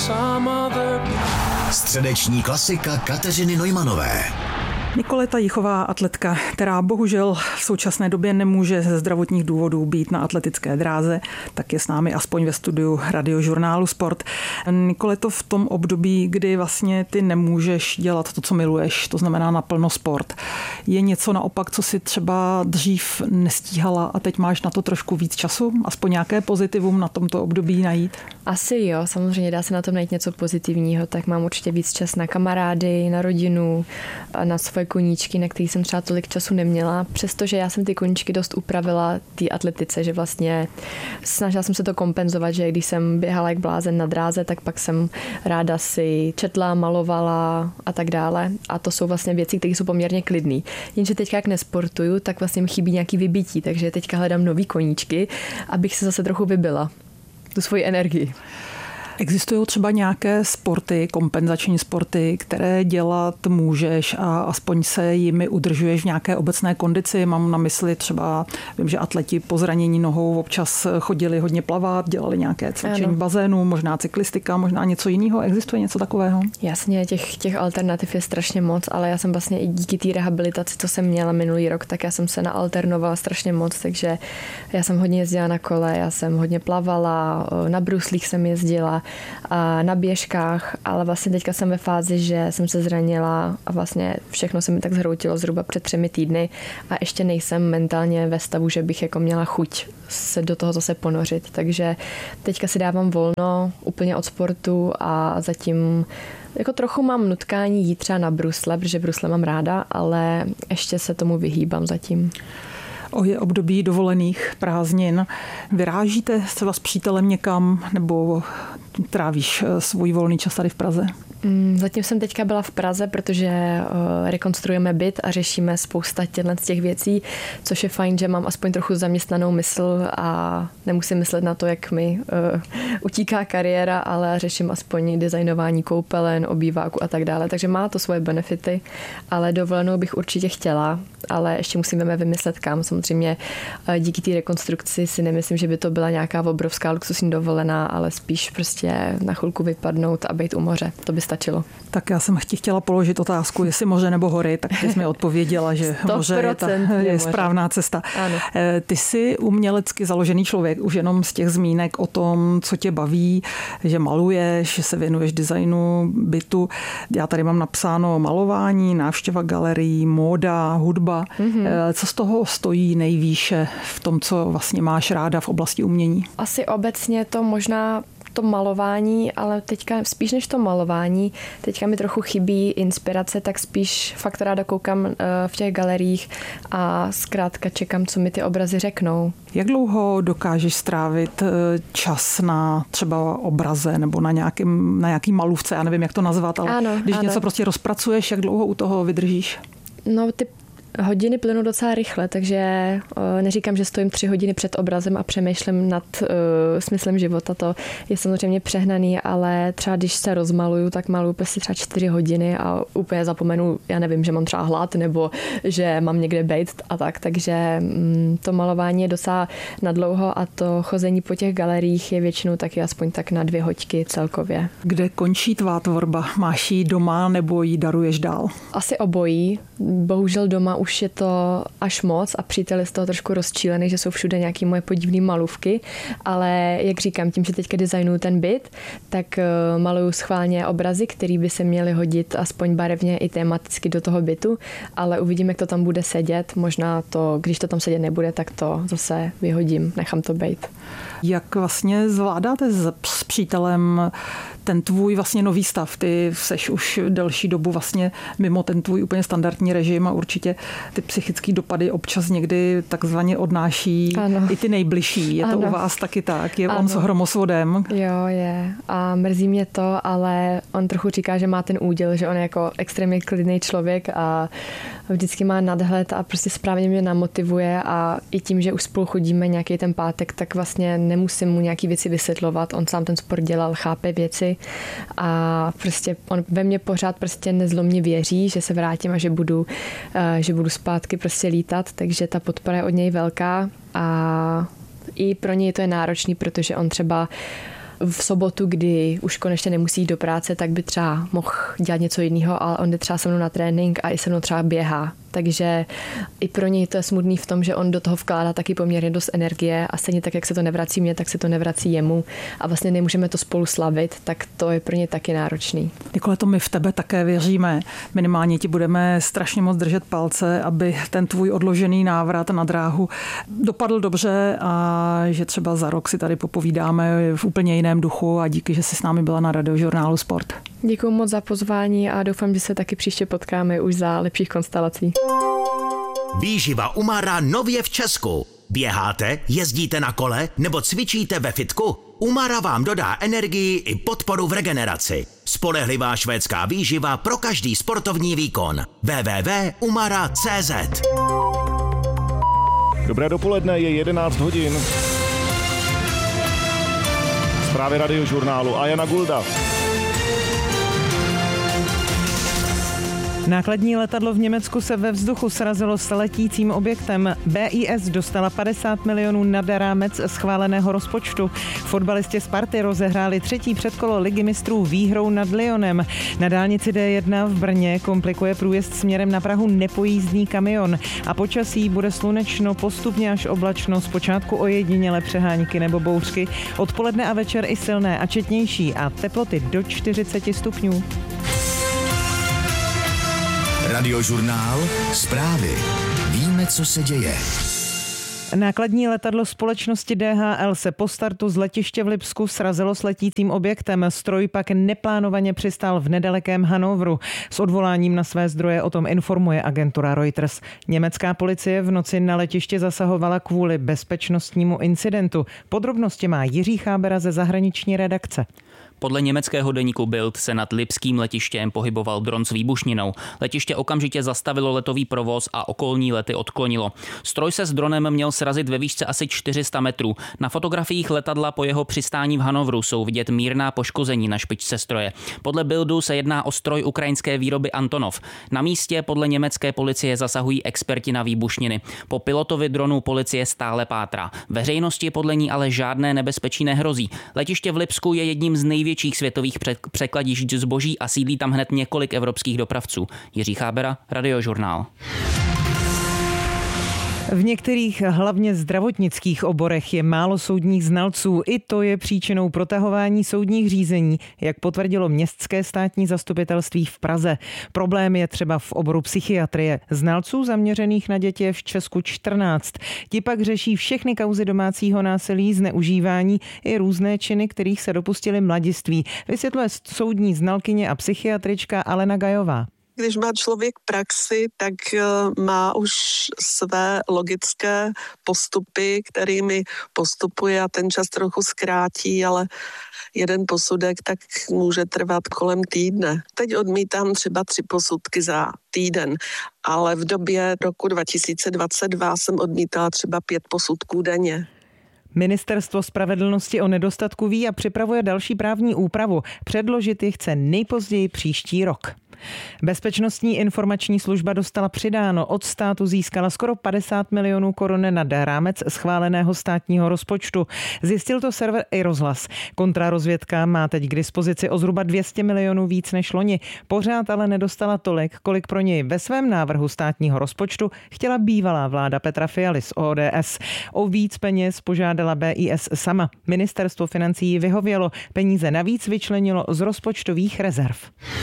Středeční klasika Kateřiny Neumanové. Nikoleta Jichová, atletka, která bohužel v současné době nemůže ze zdravotních důvodů být na atletické dráze, tak je s námi aspoň ve studiu Radiožurnálu Sport. Nikoleto, v tom období, kdy vlastně ty nemůžeš dělat to, co miluješ, to znamená naplno sport, je něco naopak, co si třeba dřív nestíhala a teď máš na to trošku víc času? Aspoň nějaké pozitivum na tomto období najít? Asi jo, samozřejmě dá se na tom najít něco pozitivního, tak mám určitě víc čas na kamarády, na rodinu a na svoje koníčky, na který jsem třeba tolik času neměla, přestože já jsem ty koníčky dost upravila té atletice, že vlastně snažila jsem se to kompenzovat, že když jsem běhala jak blázen na dráze, tak pak jsem ráda si četla, malovala a tak dále. A to jsou vlastně věci, které jsou poměrně klidné. Jenže teďka jak nesportuju, tak vlastně mi chybí nějaký vybití, takže teďka hledám nový koníčky, abych se zase trochu vybila tu svoji energii. Existují třeba nějaké sporty, kompenzační sporty, které dělat můžeš a aspoň se jimi udržuješ v nějaké obecné kondici? Mám na mysli třeba, vím, že atleti po zranění nohou občas chodili hodně plavat, dělali nějaké cvičení v bazénu, možná cyklistika, možná něco jiného. Existuje něco takového? Jasně, těch alternativ je strašně moc, ale já jsem vlastně i díky té rehabilitaci, co jsem měla minulý rok, tak já jsem se naalternovala strašně moc, takže já jsem hodně jezdila na kole, já jsem hodně plavala, na bruslích jsem jezdila, a na běžkách, ale vlastně teďka jsem ve fázi, že jsem se zranila a vlastně všechno se mi tak zhroutilo zhruba před 3 týdny a ještě nejsem mentálně ve stavu, že bych jako měla chuť se do toho zase ponořit, takže teďka si dávám volno úplně od sportu a zatím jako trochu mám nutkání jít třeba na brusle, protože brusle mám ráda, ale ještě se tomu vyhýbám zatím. Je období dovolených prázdnin. Vyrážíte třeba s přítelem někam nebo trávíš svůj volný čas tady v Praze? Zatím jsem teďka byla v Praze, protože rekonstruujeme byt a řešíme spousta těch věcí, což je fajn, že mám aspoň trochu zaměstnanou mysl a nemusím myslet na to, jak mi utíká kariéra, ale řeším aspoň designování koupelen, obýváku a tak dále. Takže má to svoje benefity, ale dovolenou bych určitě chtěla, ale ještě musíme vymyslet kam. Samozřejmě díky té rekonstrukci si nemyslím, že by to byla nějaká obrovská luxusní dovolená, ale spíš prostě na chvilku vypadnout a být u moře. To by stačilo. Tak já jsem chtěla položit otázku, jestli moře nebo hory, tak ty jsi mi odpověděla, že moře je správná cesta. Ano. Ty jsi umělecky založený člověk, už jenom z těch zmínek o tom, co tě baví, že maluješ, že se věnuješ designu bytu. Já tady mám napsáno malování, návštěva galerií, móda, hudba. Co z toho stojí nejvýše v tom, co vlastně máš ráda v oblasti umění? Asi obecně to možná to malování, ale teďka spíš než to malování, teďka mi trochu chybí inspirace, tak spíš fakt ráda koukám v těch galeriích a zkrátka čekám, co mi ty obrazy řeknou. Jak dlouho dokážeš strávit čas na třeba obraze nebo na nějaký malůvce, já nevím, jak to nazvat, ale když něco prostě rozpracuješ, jak dlouho u toho vydržíš? No, ty hodiny plynou docela rychle, takže neříkám, že stojím 3 hodiny před obrazem a přemýšlím nad smyslem života. To je samozřejmě přehnaný, ale třeba když se rozmaluju, tak maluju prostě třeba 4 hodiny a úplně zapomenu, já nevím, že mám třeba hlad nebo že mám někde bejt a tak. Takže to malování je docela nadlouho a to chození po těch galeriích je většinou taky aspoň tak na 2 hoďky celkově. Kde končí tvá tvorba? Máš ji doma nebo ji daruješ dál? Asi obojí. Bohužel doma už je to až moc a přítel je z toho trošku rozčílený, že jsou všude nějaké moje podivné malůvky, ale jak říkám, tím, že teďka designuju ten byt, tak maluju schválně obrazy, které by se měly hodit aspoň barevně i tematicky do toho bytu, ale uvidím, jak to tam bude sedět. Možná to, když to tam sedět nebude, tak to zase vyhodím, nechám to bejt. Jak vlastně zvládáte s přítelem ten tvůj vlastně nový stav? Ty seš už delší dobu vlastně mimo ten tvůj úplně standardní režim a určitě ty psychické dopady občas někdy takzvaně odnáší i ty nejbližší. Je to u vás taky tak? Je on s hromosvodem? Jo, je. A mrzí mě to, ale on trochu říká, že má ten úděl, že on je jako extrémně klidný člověk a vždycky má nadhled a prostě správně mě namotivuje a i tím, že už spolu chodíme nějaký ten pátek, tak vlastně nemusím mu nějaký věci vysvětlovat. On sám ten sport dělal, chápe věci a prostě on ve mně pořád prostě nezlomně věří, že se vrátím a že budu zpátky prostě lítat, takže ta podpora je od něj velká a i pro něj to je náročný, protože on třeba v sobotu, kdy už konečně nemusí jít do práce, tak by třeba mohl dělat něco jiného, ale on jde třeba se mnou na trénink a i se mnou třeba běhá. Takže i pro něj to je smutný v tom, že on do toho vkládá taky poměrně dost energie a stejně tak, jak se to nevrací mně, tak se to nevrací jemu a vlastně nemůžeme to spolu slavit, tak to je pro ně taky náročný. Nikoleto, my v tebe také věříme. Minimálně ti budeme strašně moc držet palce, aby ten tvůj odložený návrat na dráhu dopadl dobře a že třeba za rok si tady popovídáme v úplně jiném duchu a díky, že jsi s námi byla na Radiožurnálu Sport. Děkuji moc za pozvání a doufám, že se taky příště potkáme už za lepších konstelací. Výživa Umara nově v Česku. Běháte, jezdíte na kole nebo cvičíte ve fitku? Umara vám dodá energii i podporu v regeneraci. Spolehlivá švédská výživa pro každý sportovní výkon. www.umara.cz. Dobré dopoledne, je 11 hodin. Zprávy Radiožurnálu a Jana Gulda. Nákladní letadlo v Německu se ve vzduchu srazilo s letícím objektem. BIS dostala 50 milionů nad rámec schváleného rozpočtu. Fotbalisti Sparty rozehráli třetí předkolo Ligy mistrů výhrou nad Lyonem. Na dálnici D1 v Brně komplikuje průjezd směrem na Prahu nepojízdný kamion. A počasí bude slunečno, postupně až oblačno, zpočátku ojediněle přehánky nebo bouřky. Odpoledne a večer i silné a četnější a teploty do 40 stupňů. Radiožurnál, zprávy. Víme, co se děje. Nákladní letadlo společnosti DHL se po startu z letiště v Lipsku srazilo s letícím objektem. Stroj pak neplánovaně přistál v nedalekém Hannoveru. S odvoláním na své zdroje o tom informuje agentura Reuters. Německá policie v noci na letiště zasahovala kvůli bezpečnostnímu incidentu. Podrobnosti má Jiří Chábera ze zahraniční redakce. Podle německého deníku Bild se nad lipským letištěm pohyboval dron s výbušninou. Letiště okamžitě zastavilo letový provoz a okolní lety odklonilo. Stroj se s dronem měl srazit ve výšce asi 400 metrů. Na fotografiích letadla po jeho přistání v Hannoveru jsou vidět mírná poškození na špičce stroje. Podle Bildu se jedná o stroj ukrajinské výroby Antonov. Na místě podle německé policie zasahují experti na výbušniny. Po pilotovi dronu policie stále pátrá. Veřejnosti podle ní ale žádné nebezpečí nehrozí. Letiště v Lipsku je jedním z největších světových překladišť zboží a sídlí tam hned několik evropských dopravců. Jiří Chábera, Radiožurnál. V některých hlavně zdravotnických oborech je málo soudních znalců. I to je příčinou protahování soudních řízení, jak potvrdilo Městské státní zastupitelství v Praze. Problém je třeba v oboru psychiatrie. Znalců zaměřených na děti je v Česku 14. Ti pak řeší všechny kauzy domácího násilí, zneužívání i různé činy, kterých se dopustili mladiství. Vysvětluje soudní znalkyně a psychiatrička Alena Gajová. Když má člověk praxi, tak má už své logické postupy, kterými postupuje a ten čas trochu zkrátí, ale jeden posudek tak může trvat kolem týdne. Teď odmítám třeba 3 posudky za týden, ale v době roku 2022 jsem odmítala třeba 5 posudků denně. Ministerstvo spravedlnosti o nedostatku ví a připravuje další právní úpravu. Předložit ji chce nejpozději příští rok. Bezpečnostní informační služba dostala přidáno. Od státu získala skoro 50 milionů korun nad rámec schváleného státního rozpočtu. Zjistil to server iRozhlas. Kontrarozvědka má teď k dispozici o zhruba 200 milionů víc než loni. Pořád ale nedostala tolik, kolik pro něj ve svém návrhu státního rozpočtu chtěla bývalá vláda Petra Fialy z ODS. O víc peněz požádala BIS sama. Ministerstvo financí ji vyhovělo. Peníze navíc vyčlenilo z rozpočtových rezerv.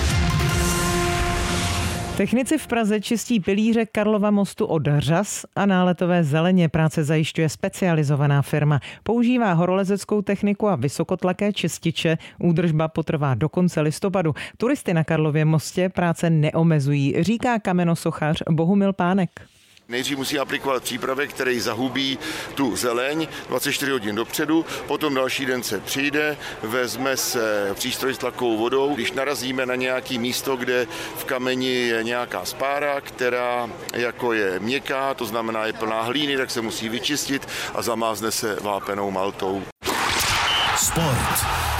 Technici v Praze čistí pilíře Karlova mostu od řas a náletové zeleně. Práce zajišťuje specializovaná firma. Používá horolezeckou techniku a vysokotlaké čističe. Údržba potrvá do konce listopadu. Turisty na Karlově mostě práce neomezují, říká kamenosochař Bohumil Pánek. Nejdřív musí aplikovat přípravek, který zahubí tu zeleň 24 hodin dopředu, potom další den se přijde, vezme se přístroj s tlakovou vodou. Když narazíme na nějaké místo, kde v kameni je nějaká spára, která jako je měkká, to znamená je plná hlíny, tak se musí vyčistit a zamázne se vápenou maltou. Sport.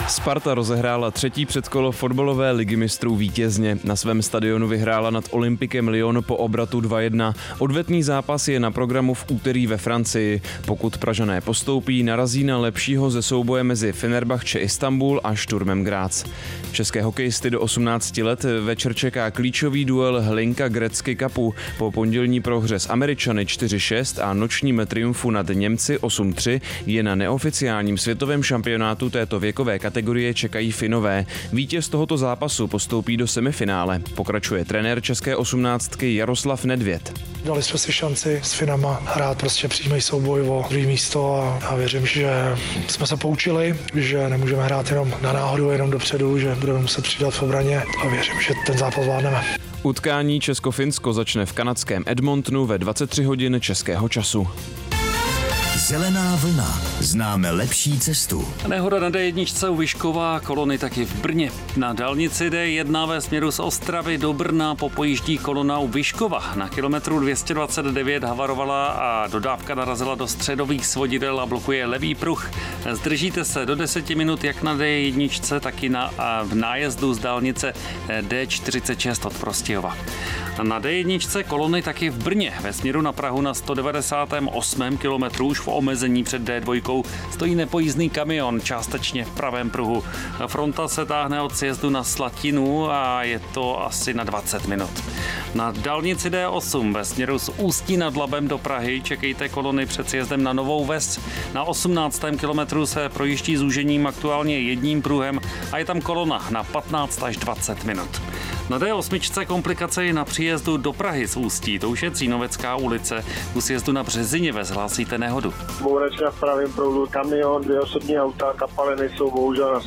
Sparta rozehrála 3. předkolo fotbalové ligy mistrů vítězně. Na svém stadionu vyhrála nad Olympikem Lyon po obratu 2-1. Odvetný zápas je na programu v úterý ve Francii. Pokud Pražané postoupí, narazí na lepšího ze souboje mezi Fenerbahce Istanbul a Sturmem Graz. České hokejisty do 18 let večer čeká klíčový duel Hlinka Gretzky Cupu. Po pondělní prohře s Američany 4-6 a nočním triumfu nad Němci 8-3 je na neoficiálním světovém šampionátu této věkové kategorie čekají Finové. Vítěz tohoto zápasu postoupí do semifinále. Pokračuje trenér české 18 Jaroslav Nedvěd. Dali jsme si šanci s Finama hrát prostě přímý souboj o druhé místo a věřím, že jsme se poučili, že nemůžeme hrát jenom na náhodu, jenom dopředu, že budeme muset přidat v obraně a věřím, že ten zápas zvládneme. Utkání Česko-Finsko začne v kanadském Edmontonu ve 23 hodin českého času. Zelená vlna. Známe lepší cestu. Nehoda na D1 u Vyškova, kolony taky v Brně. Na dálnici D1 ve směru z Ostravy do Brna popojíždí kolona u Vyškova. Na kilometru 229 havarovala a dodávka narazila do středových svodidel a blokuje levý pruh. Zdržíte se do 10 minut jak na D1, tak i v nájezdu z dálnice D46 od Prostějova. Na D1 kolony taky v Brně. Ve směru na Prahu na 198. kilometru už v omezení před D2 stojí nepojízdný kamion, částečně v pravém pruhu. Fronta se táhne od sjezdu na Slatinu a je to asi na 20 minut. Na dálnici D8 ve směru z Ústí nad Labem do Prahy čekejte kolony před sjezdem na Novou Ves. Na 18. kilometru se projíždí zúžením aktuálně jedním pruhem a je tam kolona na 15 až 20 minut. Na D8 komplikace je na příjezdu do Prahy z Ústí, to už je Cínovecká ulice. U sjezdu na Březiněvec hlásíte nehodu. Bouračka v pravém proudu, kamion, 2 osobní auta, kapaliny jsou bohužel na